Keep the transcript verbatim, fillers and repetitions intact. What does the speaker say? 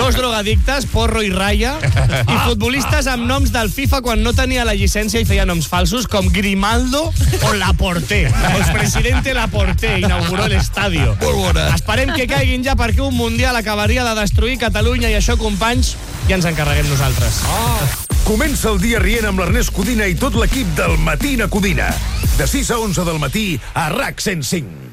dos drogadictes, Porro i Raya, i futbolistes amb noms del FIFA quan no tenia la llicència i feia noms falsos, com Grimaldo o Laporté. El presidente Laporté inauguró el estadio. Molt bona. Esperem que caiguin ja perquè un mundial acabaria de destruir Catalunya i això, companys, ja ens encarreguem nosaltres. Oh. Comença el dia rient amb l'Ernest Codina i tot l'equip del Matina Codina. De sis a onze del matí a RAC cent cinc.